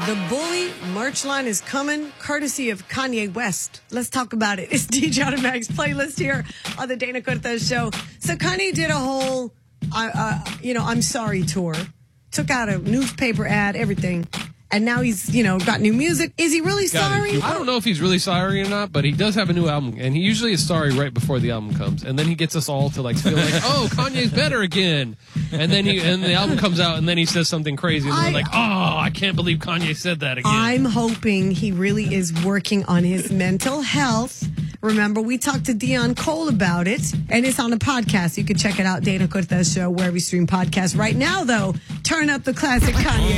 The Bully merch line is coming, courtesy of Kanye West. Let's talk about it. It's DJ Automatic's playlist here on the Dana Cortez Show. So Kanye did a whole, I'm sorry tour. Took out a newspaper ad, everything. And now he's, got new music. Is he really sorry? I don't know if he's really sorry or not, but he does have a new album. And he usually is sorry right before the album comes. And then he gets us all to feel like, oh, Kanye's better again. And then the album comes out and then he says something crazy. And we're like, oh, I can't believe Kanye said that again. I'm hoping he really is working on his mental health. Remember, we talked to Dion Cole about it, and it's on a podcast. You can check it out, Dana Cortez Show, wherever you stream podcasts. Right now, though, turn up the classic Kanye.